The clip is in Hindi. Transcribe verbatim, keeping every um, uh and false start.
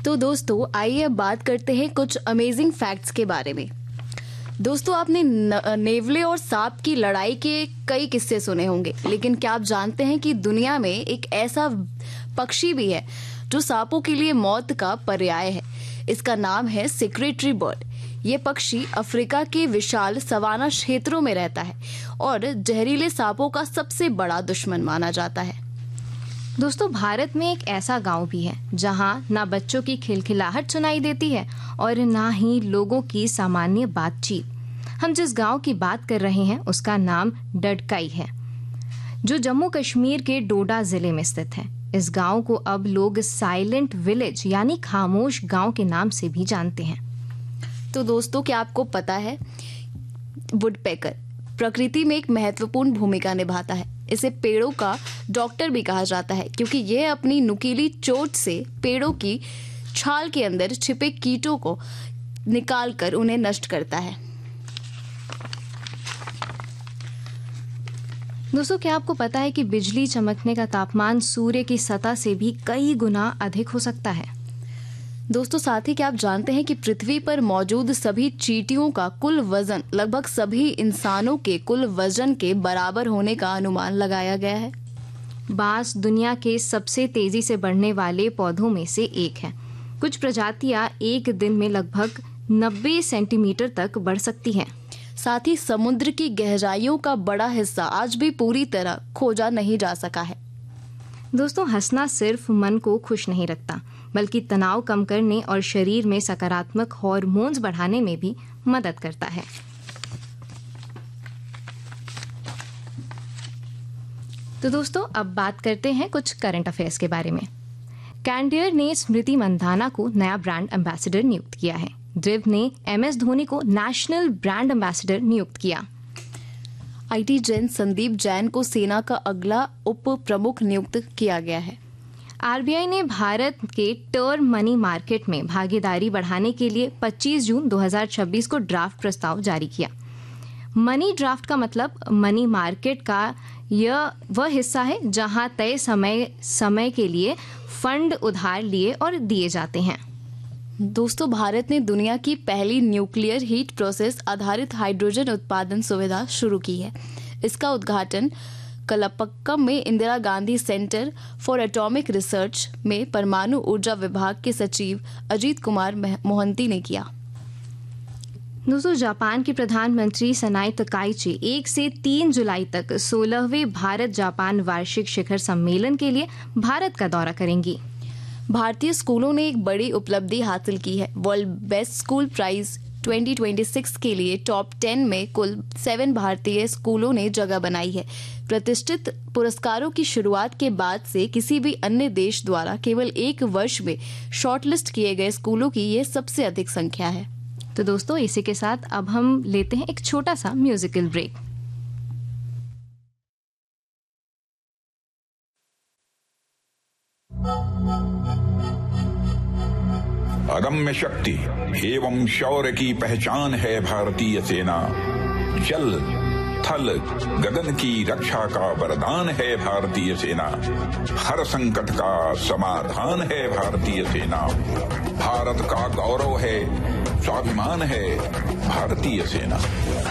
तो दोस्तों आइए अब बात करते हैं कुछ अमेजिंग फैक्ट्स के बारे में। दोस्तों आपने नेवले और सांप की लड़ाई के कई किस्से सुने होंगे, लेकिन क्या आप जानते हैं कि दुनिया में एक ऐसा पक्षी भी है जो सांपों के लिए मौत का पर्याय है। इसका नाम है सेक्रेटरी बर्ड। ये पक्षी अफ्रीका के विशाल सवाना क्षेत्रों में रहता है और जहरीले सांपों का सबसे बड़ा दुश्मन माना जाता है। दोस्तों भारत में एक ऐसा गांव भी है जहां ना बच्चों की खिलखिलाहट सुनाई देती है और ना ही लोगों की सामान्य बातचीत। हम जिस गांव की बात कर रहे हैं उसका नाम डडकाई है, जो जम्मू कश्मीर के डोडा जिले में स्थित है। इस गांव को अब लोग साइलेंट विलेज यानी खामोश गांव के नाम से भी जानते हैं। तो दोस्तों क्या आपको पता है, वुडपेकर प्रकृति में एक महत्वपूर्ण भूमिका निभाता है। इसे पेड़ों का डॉक्टर भी कहा जाता है क्योंकि यह अपनी नुकीली चोट से पेड़ों की छाल के अंदर छिपे कीटों को निकालकर उन्हें नष्ट करता है। दोस्तों क्या आपको पता है कि बिजली चमकने का तापमान सूर्य की सतह से भी कई गुना अधिक हो सकता है। दोस्तों साथ ही क्या आप जानते हैं कि पृथ्वी पर मौजूद सभी चींटियों का कुल वजन लगभग सभी इंसानों के कुल वजन के बराबर होने का अनुमान लगाया गया है। बांस दुनिया के सबसे तेजी से बढ़ने वाले पौधों में से एक है। कुछ प्रजातियां एक दिन में लगभग नब्बे सेंटीमीटर तक बढ़ सकती हैं। साथ ही समुद्र की गहराइयों का बड़ा हिस्सा आज भी पूरी तरह खोजा नहीं जा सका है। दोस्तों हंसना सिर्फ मन को खुश नहीं रखता, बल्कि तनाव कम करने और शरीर में सकारात्मक हार्मोन्स बढ़ाने में भी मदद करता है। तो दोस्तों अब बात करते हैं कुछ करंट अफेयर्स के बारे में। कैंडियर ने स्मृति मंधाना को नया ब्रांड एम्बेसडर नियुक्त किया है। ड्रिव ने एम एस धोनी को नेशनल ब्रांड एम्बेसडर नियुक्त किया। आईटी जैन संदीप जैन को सेना का अगला उप प्रमुख नियुक्त किया गया है। आरबीआई ने भारत के टर्म मनी मार्केट में भागीदारी बढ़ाने के लिए पच्चीस जून दो हज़ार छब्बीस को ड्राफ्ट प्रस्ताव जारी किया। मनी ड्राफ्ट का मतलब मनी मार्केट का यह वह हिस्सा है जहां तय समय समय के लिए फंड उधार लिए और दिए जाते हैं। दोस्तों भारत ने दुनिया की पहली न्यूक्लियर हीट प्रोसेस आधारित हाइड्रोजन उत्पादन सुविधा शुरू की है। इसका उद्घाटन कलपक्कम में Indira Gandhi centre for atomic research में परमाणु ऊर्जा विभाग के सचिव अजीत कुमार मोहंती ने किया। दोस्तों जापान की प्रधानमंत्री सनाई तकाइची एक से तीन जुलाई तक सोलहवें भारत जापान वार्षिक शिखर सम्मेलन के लिए भारत का दौरा करेंगी। भारतीय स्कूलों ने एक बड़ी उपलब्धि हासिल की है। वर्ल्ड बेस्ट स्कूल प्राइज दो हज़ार छब्बीस के लिए टॉप टेन में कुल सेवन भारतीय स्कूलों ने जगह बनाई है। प्रतिष्ठित पुरस्कारों की शुरुआत के बाद से किसी भी अन्य देश द्वारा केवल एक वर्ष में शॉर्टलिस्ट किए गए स्कूलों की ये सबसे अधिक संख्या है। तो दोस्तों इसी के साथ अब हम लेते हैं एक छोटा सा म्यूजिकल ब्रेक। अदम्य शक्ति एवं शौर्य की पहचान है भारतीय सेना। जल थल गगन की रक्षा का वरदान है भारतीय सेना। हर संकट का समाधान है भारतीय सेना। भारत का गौरव है, स्वाभिमान है भारतीय सेना।